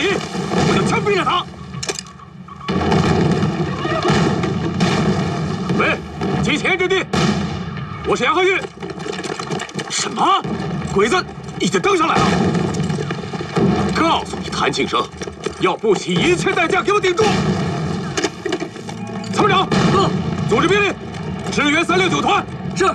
理，我就枪毙了他。喂，集前阵地，我是杨鹤玉。什么？鬼子已经登上来了！告诉你谭庆生，要不惜一切代价给我顶住！参谋长，组织兵力，支援369团。是。